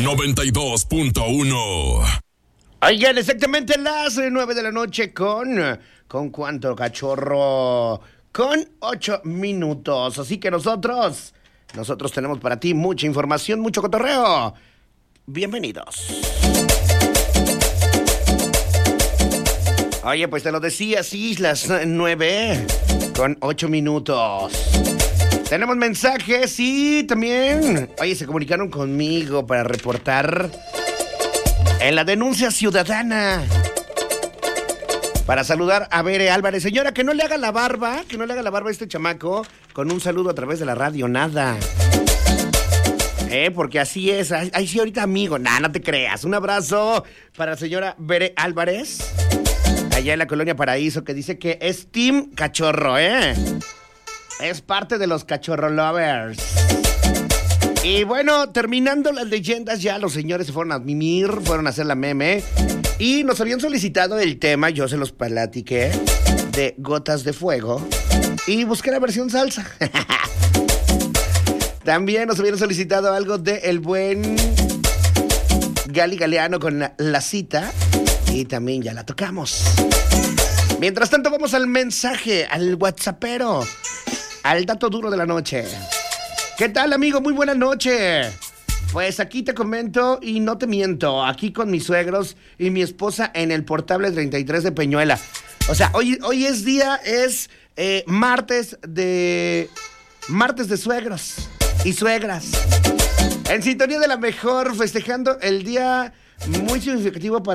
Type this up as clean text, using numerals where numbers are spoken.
92.1. Oigan, exactamente las 9 de la noche ¿con cuánto, cachorro? Con 8 minutos. Así que nosotros tenemos para ti mucha información, mucho cotorreo. Bienvenidos. Oye, pues te lo decía, sí, las 9 con 8 minutos. Tenemos mensajes, sí, también. Oye, se comunicaron conmigo para reportar en la denuncia ciudadana. Para saludar a Bere Álvarez. Señora, que no le haga la barba a este chamaco con un saludo a través de la radio, nada. Porque así es. Ay, sí, ahorita amigo. Nah, no te creas. Un abrazo para la señora Bere Álvarez, allá en la Colonia Paraíso, que dice que es team cachorro, Es parte de los cachorro lovers. Y bueno, terminando las leyendas, ya los señores se fueron a mimir, fueron a hacer la meme. Y nos habían solicitado el tema, yo se los platiqué, de Gotas de Fuego. Y busqué la versión salsa. También nos habían solicitado algo de el buen Gali Galeano con la cita. Y también ya la tocamos. Mientras tanto, vamos al mensaje, al whatsappero, al dato duro de la noche. ¿Qué tal, amigo? Muy buena noche. Pues aquí te comento y no te miento. Aquí con mis suegros y mi esposa en el Portable 33 de Peñuela. O sea, hoy es martes de suegros y suegras. En sintonía de la mejor, festejando el día muy significativo para